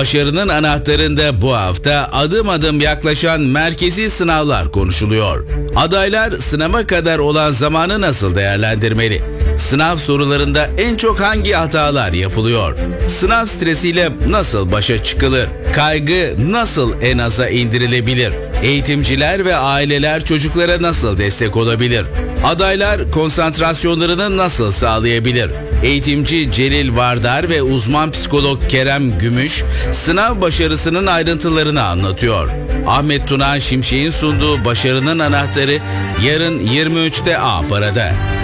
Başarının anahtarında bu hafta adım adım yaklaşan merkezi sınavlar konuşuluyor. Adaylar sınava kadar olan zamanı nasıl değerlendirmeli? Sınav sorularında en çok hangi hatalar yapılıyor? Sınav stresiyle nasıl başa çıkılır? Kaygı nasıl en aza indirilebilir? Eğitimciler ve aileler çocuklara nasıl destek olabilir? Adaylar konsantrasyonlarını nasıl sağlayabilir? Eğitimci Celil Vardar ve uzman psikolog Kerem Gümüş sınav başarısının ayrıntılarını anlatıyor. Ahmet Tuna Şimşek'in sunduğu Başarının Anahtarı yarın 23'te A Para'da.